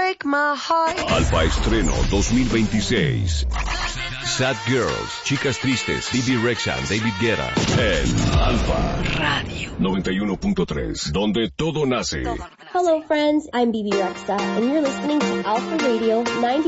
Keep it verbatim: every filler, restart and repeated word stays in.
break my heart. Alfa Estreno dos mil veintiséis. Sad Girls, Chicas Tristes, Bibi Rexha, David Guetta. En Alfa Radio noventa y uno punto tres, donde todo nace. Hello friends, I'm Bibi Rexha, and you're listening to Alpha Radio ninety